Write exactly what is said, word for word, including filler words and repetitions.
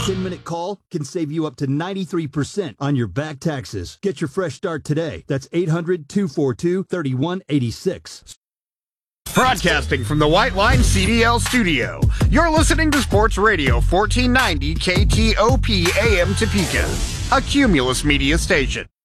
ten-minute call can save you up to ninety-three percent on your back taxes. Get your fresh start today. That's eight hundred, two four two, three one eight six. Broadcasting from the White Line C D L studio, you're listening to Sports Radio fourteen ninety K T O P A M Topeka, a Cumulus Media station.